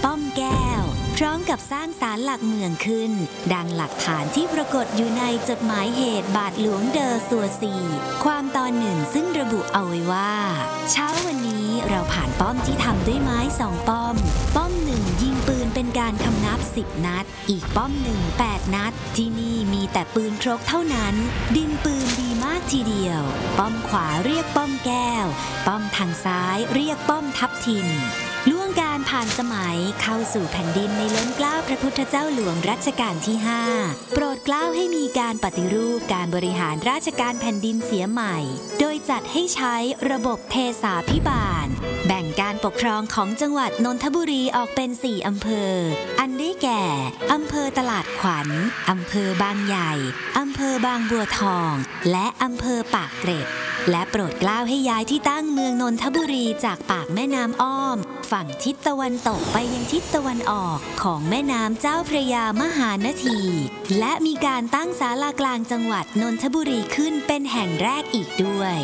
ป้อมแก้วพร้อมกับสร้างศาลหลักเมืองขึ้นดังหลักฐานที่ปรากฏอยู่ในจดหมายเหตุบาทหลวงเดอซัวซีความตอนหนึ่งซึ่งระบุเอาไว้ว่าเช้าวันนี้เราผ่านป้อมที่ทำด้วยไม้2 ป้อมป้อม1ยิงปืนเป็นการคำนับ10 นัดอีกป้อม1 8 นัดที่นี่มีแต่ปืนครกเท่านั้นดินปืนดีมากทีเดียวป้อมขวาเรียกป้อมแก้วป้อมทางซ้ายเรียกป้อมทับทิมล่วงการผ่านสมัยเข้าสู่แผ่นดินในล้นเกล้าพระพุทธเจ้าหลวงรัชกาลที่5โปรดเกล้าให้มีการปฏิรูปการบริหารราชการแผ่นดินเสียใหม่โดยจัดให้ใช้ระบบเทศาภิบาลแบ่งการปกครองของจังหวัดนนทบุรีออกเป็น4 อำเภออันได้แก่อำเภอตลาดขวัญอำเภอบางใหญ่อำเภอบางบัวทองและอำเภอปากเกร็ดและโปรดเกล้าให้ย้ายที่ตั้งเมืองนนทบุรีจากปากแม่น้ำอ้อมฝั่งทิศตะวันตกไปยังทิศตะวันออกของแม่น้ำเจ้าพระยามหานาทีและมีการตั้งศาลากลางจังหวัดนนทบุรีขึ้นเป็นแห่งแรกอีกด้วย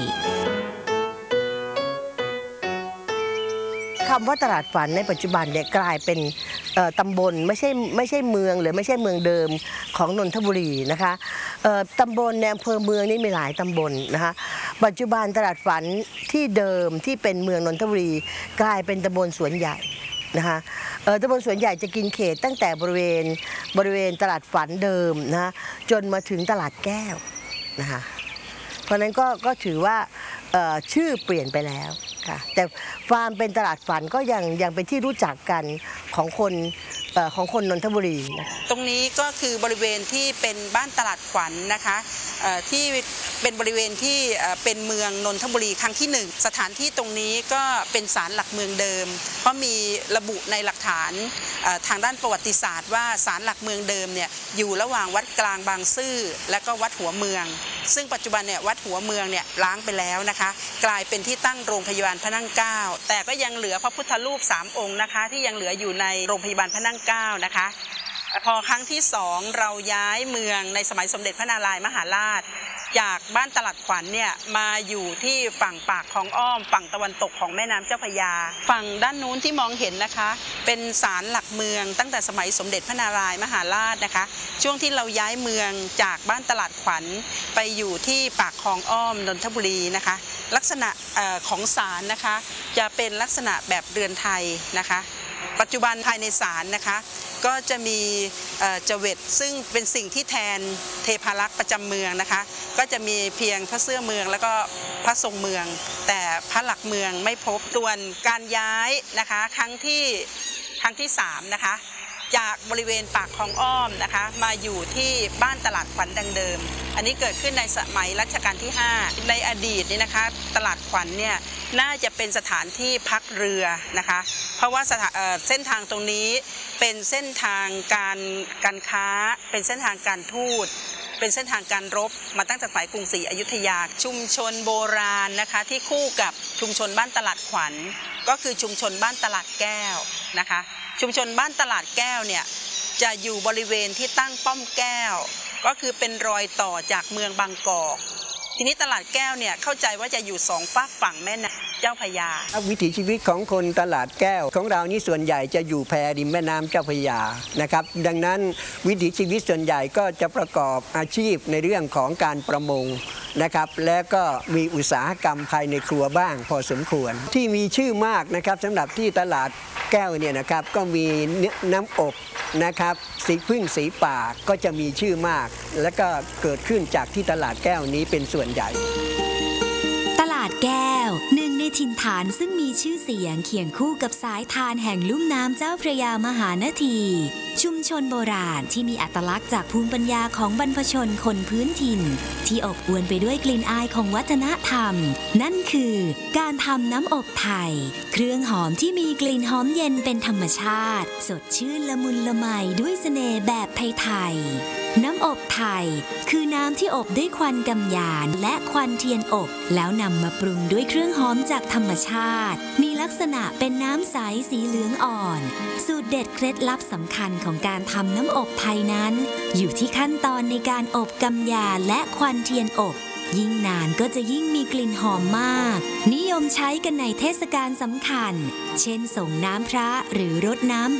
คำว่าตลาดฝันในปัจจุบันเนี่ยกลายเป็นตำบลไม่ใช่เมืองหรือไม่ใช่เมืองเดิมของนนทบุรีนะคะตำบลในอำเภอเมืองนี่มีหลายตำบลนะคะปัจจุบันตลาดฝันที่เดิมที่เป็นเมืองนนทบุรีกลายเป็นตำบลสวนใหญ่นะคะตำบลสวนใหญ่จะกินเขตตั้งแต่บริเวณตลาดฝันเดิมนะจนมาถึงตลาดแก้วนะคะเพราะนั้นก็ถือว่าชื่อเปลี่ยนไปแล้วค่ะแต่ความเป็นตลาดฝันก็ยังเป็นที่รู้จักกันของคนนนทบุรีตรงนี้ก็คือบริเวณที่เป็นบ้านตลาดขวัญนะคะที่เป็นบริเวณที่เป็นเมืองนนทบุรีครั้งที่1สถานที่ตรงนี้ก็เป็นศาลหลักเมืองเดิมเพราะมีระบุในหลักฐานทางด้านประวัติศาสตร์ว่าศาลหลักเมืองเดิมเนี่ยอยู่ระหว่างวัดกลางบางซื่อและก็วัดหัวเมืองซึ่งปัจจุบันเนี่ยวัดหัวเมืองเนี่ยล้างไปแล้วนะคะกลายเป็นที่ตั้งโรงพยาบาลพระนั่งเกล้าแต่ก็ยังเหลือพระพุทธรูป3 องค์นะคะที่ยังเหลืออยู่ในโรงพยาบาลพระนั่งเกล้านะคะพอครั้งที่2เราย้ายเมืองในสมัยสมเด็จพระนารายณ์มหาราชจากบ้านตลาดขวัญเนี่ยมาอยู่ที่ฝั่งปากคลองอ้อมฝั่งตะวันตกของแม่น้ำเจ้าพระยาฝั่งด้านนู้นที่มองเห็นนะคะเป็นศาลหลักเมืองตั้งแต่สมัยสมเด็จพระนารายณ์มหาราชนะคะช่วงที่เราย้ายเมืองจากบ้านตลาดขวัญไปอยู่ที่ปากคลองอ้อมนนทบุรีนะคะลักษณะของศาลนะคะจะเป็นลักษณะแบบเรือนไทยนะคะปัจจุบันภายในศาลนะคะก็จะมีจเวตซึ่งเป็นสิ่งที่แทนเทพารักษ์ประจำเมืองนะคะก็จะมีเพียงพระเสื้อเมืองแล้วก็พระทรงเมืองแต่พระหลักเมืองไม่พบส่วนการย้ายนะคะครั้งที่3นะคะจากบริเวณปากคลองอ้อมนะคะมาอยู่ที่บ้านตลาดขวัญดังเดิมอันนี้เกิดขึ้นในสมัยรัชกาลที่5ในอดีตนี่นะคะตลาดขวัญเนี่ยน่าจะเป็นสถานที่พักเรือนะคะเพราะว่าเส้นทางตรงนี้เป็นเส้นทางการค้าเป็นเส้นทางการทูตเป็นเส้นทางการรบมาตั้งแต่สมัยกรุงศรีอยุธยาชุมชนโบราณนะคะที่คู่กับชุมชนบ้านตลาดขวัญก็คือชุมชนบ้านตลาดแก้วนะคะชุมชนบ้านตลาดแก้วเนี่ยจะอยู่บริเวณที่ตั้งป้อมแก้วก็คือเป็นรอยต่อจากเมืองบางกอกทีนี้ตลาดแก้วเนี่ยเข้าใจว่าจะอยู่2 ฝากฝั่งแม่น้ำเจ้าพระยาวิถีชีวิตของคนตลาดแก้วของเรานี่ส่วนใหญ่จะอยู่แพริมแม่น้ำเจ้าพระยานะครับดังนั้นวิถีชีวิตส่วนใหญ่ก็จะประกอบอาชีพในเรื่องของการประมงนะครับและก็มีอุตสาหกรรมภายในครัวบ้างพอสมควรที่มีชื่อมากนะครับสำหรับที่ตลาดแก้วเนี่ยนะครับก็มีน้ำอบนะครับสีพึ่งสีป่าก็จะมีชื่อมากและก็เกิดขึ้นจากที่ตลาดแก้วนี้เป็นส่วนใหญ่ตลาดแก้วหนึ่งในถิ่นฐานซึ่งมีชื่อเสียงเคียงคู่กับสายทานแห่งลุ่มน้ำเจ้าพระยามหานาทีชุมชนโบราณที่มีอัตลักษณ์จากภูมิปัญญาของบรรพชนคนพื้นถิ่นที่อบอวลไปด้วยกลิ่นอายของวัฒนธรรมนั่นคือการทำน้ำอบไทยเครื่องหอมที่มีกลิ่นหอมเย็นเป็นธรรมชาติสดชื่นละมุนละไมด้วยเสน่ห์แบบไทยๆน้ำอบไทยคือน้ำที่อบด้วยควันกำยานและควันเทียนอบแล้วนำมาปรุงด้วยเครื่องหอมจากธรรมชาติมีลักษณะเป็นน้ำใสสีเหลืองอ่อนสูตรเด็ดเคล็ดลับสำคัญของการทำน้ำอบไทยนั้นอยู่ที่ขั้นตอนในการอบกำยานและควันเทียนอบยิ่งนานก็จะยิ่งมีกลิ่นหอมมากนิยมใช้กันในเทศกาลสำคัญเช่นส่งน้ำพระหรือรดน้ำ